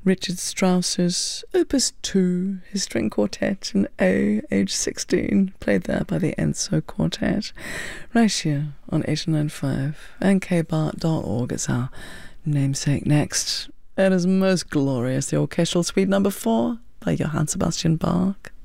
Richard Strauss's Opus 2, his string quartet in A, age 16, played there by the Enzo Quartet, right here on 89.5 and kbart.org. It's our namesake next. It is most glorious, the Orchestral Suite No. 4 by Johann Sebastian Bach.